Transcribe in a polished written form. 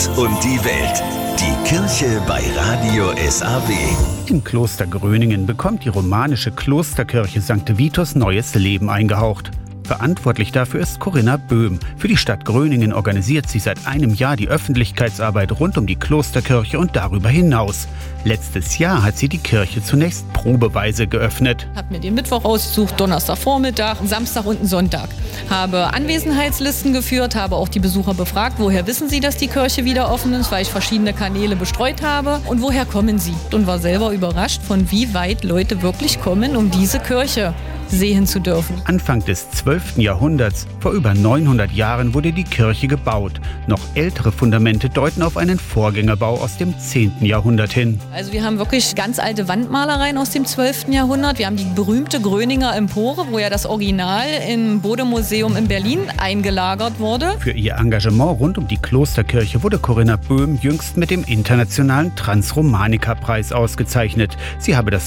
Gott und die Welt. Die Kirche bei Radio SAW. Im Kloster Gröningen bekommt die romanische Klosterkirche St. Vitus neues Leben eingehaucht. Verantwortlich dafür ist Corinna Böhm. Für die Stadt Gröningen organisiert sie seit einem Jahr die Öffentlichkeitsarbeit rund um die Klosterkirche und darüber hinaus. Letztes Jahr hat sie die Kirche zunächst probeweise geöffnet. Ich habe mir den Mittwoch ausgesucht, Donnerstagvormittag, Samstag und einen Sonntag. Habe Anwesenheitslisten geführt, habe auch die Besucher befragt, woher wissen sie, dass die Kirche wieder offen ist, weil ich verschiedene Kanäle bestreut habe. Und woher kommen sie? Und war selber überrascht, von wie weit Leute wirklich kommen, um diese Kirche sehen zu dürfen. Anfang des 12. Jahrhunderts, vor über 900 Jahren, wurde die Kirche gebaut. Noch ältere Fundamente deuten auf einen Vorgängerbau aus dem 10. Jahrhundert hin. Also wir haben wirklich ganz alte Wandmalereien aus dem 12. Jahrhundert. Wir haben die berühmte Gröninger Empore, wo ja das Original im Bode-Museum in Berlin eingelagert wurde. Für ihr Engagement rund um die Klosterkirche wurde Corinna Böhm jüngst mit dem internationalen Transromanica-Preis ausgezeichnet. Sie habe das